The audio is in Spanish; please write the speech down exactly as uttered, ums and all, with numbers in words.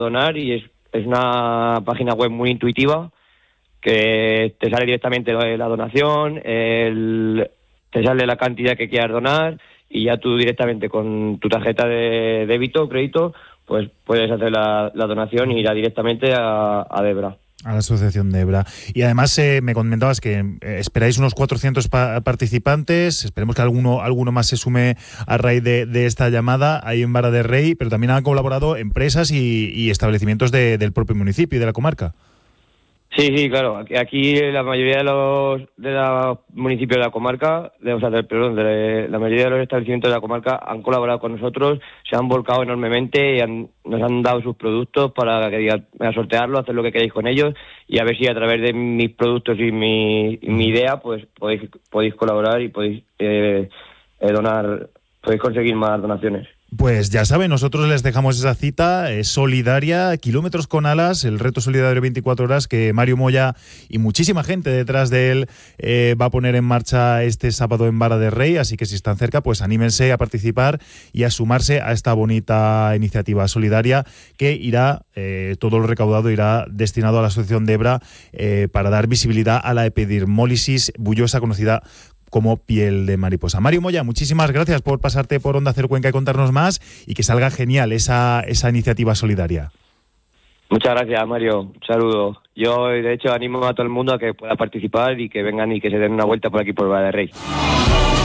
donar y es, es una página web muy intuitiva que te sale directamente la donación, el, te sale la cantidad que quieras donar y ya tú directamente con tu tarjeta de débito o crédito pues puedes hacer la, la donación y ir directamente a, a Debra. A la asociación Debra. Y además eh, me comentabas que eh, esperáis unos cuatrocientos pa- participantes, esperemos que alguno alguno más se sume a raíz de, de esta llamada ahí en Vara de Rey, pero también han colaborado empresas y, y establecimientos de, del propio municipio y de la comarca. Sí, sí, claro. Aquí, aquí la mayoría de los de los municipios de la comarca, de, o sea, de, perdón, de la mayoría de los establecimientos de la comarca han colaborado con nosotros, se han volcado enormemente y han, nos han dado sus productos para que digan, a sortearlo, hacer lo que queráis con ellos y a ver si a través de mis productos y mi, y mi idea, pues podéis podéis colaborar y podéis eh, eh, donar, podéis conseguir más donaciones. Pues ya saben, nosotros les dejamos esa cita eh, solidaria, Kilómetros con Alas, el reto solidario veinticuatro horas que Mario Moya y muchísima gente detrás de él eh, va a poner en marcha este sábado en Vara de Rey, así que si están cerca, pues anímense a participar y a sumarse a esta bonita iniciativa solidaria que irá, eh, todo lo recaudado irá destinado a la Asociación Debra eh, para dar visibilidad a la epidermólisis bullosa conocida como piel de mariposa. Mario Moya, muchísimas gracias por pasarte por Onda Cero Cuenca y contarnos más y que salga genial esa, esa iniciativa solidaria. Muchas gracias, Mario. Un saludo. Yo, de hecho, animo a todo el mundo a que pueda participar y que vengan y que se den una vuelta por aquí por Vara de Rey.